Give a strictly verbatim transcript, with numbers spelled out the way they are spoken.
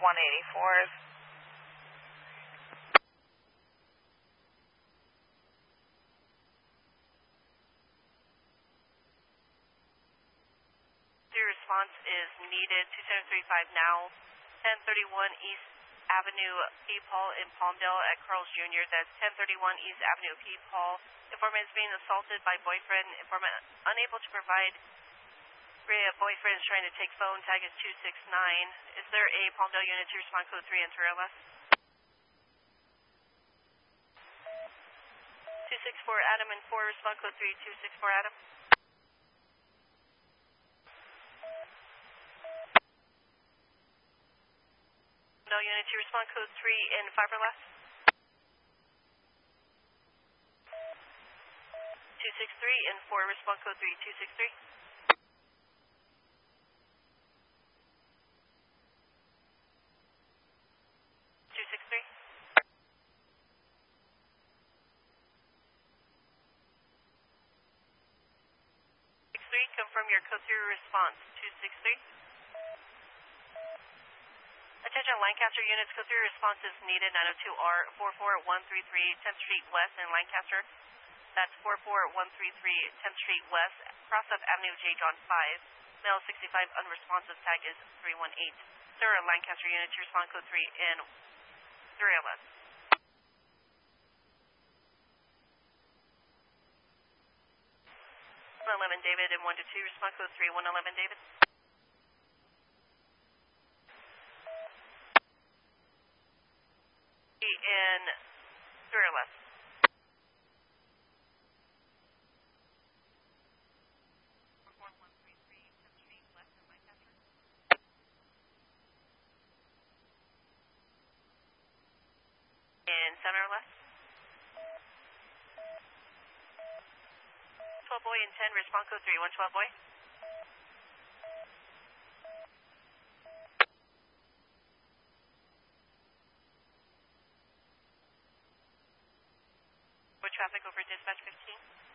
one eighty-fours. Your response is needed. two seven three five now. ten thirty-one East Avenue, P. Paul in Palmdale at Carl's Junior That's ten thirty-one East Avenue, P. Paul. Informant is being assaulted by boyfriend. Informant unable to provide. Boyfriend is trying to take phone. Tag is two six nine. Is there a Palmdale unit to respond code three and three L S? two six four Adam and four, respond code three, two six four Adam. Palmdale unit to respond code three and five or less. two six three and four, respond code three, two six three. two six three. six three, confirm your code three response, two six three. Attention Lancaster units, code three response is needed, nine oh two R four four one three three tenth Street West in Lancaster. That's four four one three three tenth Street West, cross up Avenue J. John five. Male sixty-five, unresponsive, tag is three one eight. Sir, Lancaster unit to respond code three in three L S. one eleven David and one to two, respond code three, one eleven David. In three L S. In seven or less. twelve boy and ten, respond code three, one twelve boy. Traffic over dispatch fifteen.